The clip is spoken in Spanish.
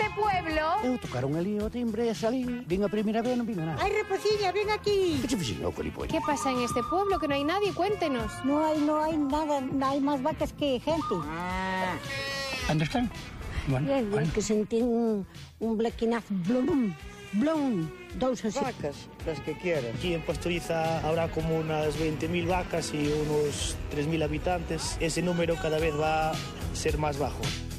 este pueblo? Eu tocaron ali o timbre e salín. Vin a primeira vez, non vino nada. Ay, Reposiña, ven aquí. Que che fixen eu, Felipoña? ¿Qué pasa en este pueblo? Que no hay nadie, cuéntenos. No hay nada, hay más vacas que gente. Onde están? Bueno, Que sentín un blequinazo, blum, blum, dous así. Vacas, las que quieras. Aquí en Pastoriza habrá como unas 20.000 vacas y unos 3.000 habitantes. Ese número cada vez va a ser más bajo.